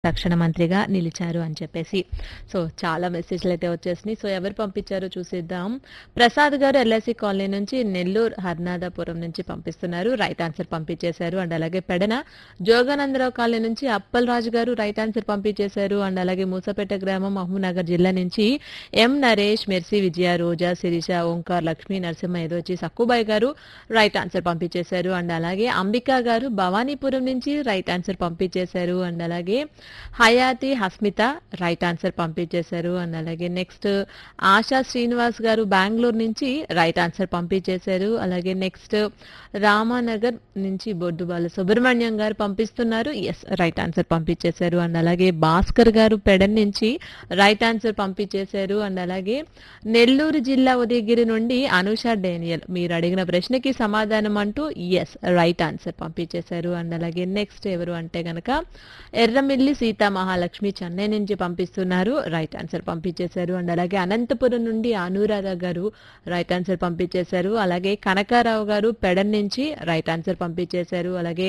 రక్షణ మంత్రిగా నిలిచారు అని చెప్పేసి. సో, చాలా మెసేజ్‌లు అయితే వచ్చేసినాయి. సో, ఎవరు పంపించారో చూసేద్దాం. ప్రసాద్ గారు ఎల్ఐసి కాలనీ నుంచి, నెల్లూరు హర్నాథపురం నుంచి పంపిస్తున్నారు. రైట్ ఆన్సర్ పంపించేశారు. అండ్ అలాగే పెడన జోగానందరావు కాలనీ నుంచి అప్పలరాజు గారు రైట్ ఆన్సర్ పంపించేశారు. అండ్ అలాగే మూసపేట గ్రామం మహబూబ్‌నగర్ జిల్లా నుంచి ఎం నరేష్, మెర్సీ విజయ, రోజా, శిరీష, ఓంకార్, లక్ష్మీ నరసింహ ఎదోచి, సక్కుబాయి గారు రైట్ ఆన్సర్ పంపించేశారు. అండ్ అలాగే అంబిక గారు భవానీపురం నుంచి రైట్ ఆన్సర్ పంపించేశారు. అండ్ అలాగే హయాతి, హస్మిత రైట్ ఆన్సర్ పంపించేశారు. అండ్ అలాగే నెక్స్ట్ ఆశా శ్రీనివాస్ గారు బెంగుళూరు నుంచి రైట్ ఆన్సర్ పంపించేశారు. అలాగే నెక్స్ట్ రామానగర్ నుంచి బొడ్డు బాల సుబ్రహ్మణ్యం గారు పంపిస్తున్నారు. ఎస్, రైట్ ఆన్సర్ పంపించేశారు. అండ్ అలాగే భాస్కర్ గారు పెడన్ నుంచి రైట్ ఆన్సర్ పంపించేశారు. అండ్ అలాగే నెల్లూరు జిల్లా ఉదయగిరి నుండి అనూష డేనియల్ మీరు అడిగిన ప్రశ్నకి సమాధానం అంటూ ఎస్, రైట్ ఆన్సర్ పంపించేశారు. అండ్ అలాగే నెక్స్ట్ ఎవరు అంటే గనక ఎర్రమిల్లి సీతా మహాలక్ష్మి చెన్నై నుంచి పంపిస్తున్నారు. రైట్ ఆన్సర్ పంపించేశారు. అండ్ అలాగే అనంతపురం నుండి అనురాధ గారు రైట్ ఆన్సర్ పంపించేశారు. అలాగే కనకారావు గారు పెడన్ నుంచి రైట్ ఆన్సర్ పంపించేశారు. అలాగే